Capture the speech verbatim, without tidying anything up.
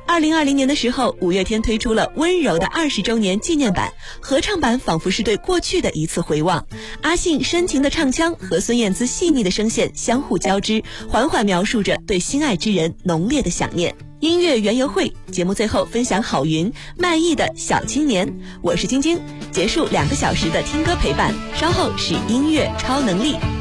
二零二零年的时候，五月天推出了《温柔》的二十周年纪念版，合唱版仿佛是对过去的一次回望。阿信深情的唱腔和孙燕姿细腻的声线相互交织，缓缓描述着对心爱之人浓烈的想念。音乐园游会节目最后分享郝云、麦艺的小青年，我是晶晶。结束两个小时的听歌陪伴，稍后是音乐超能力。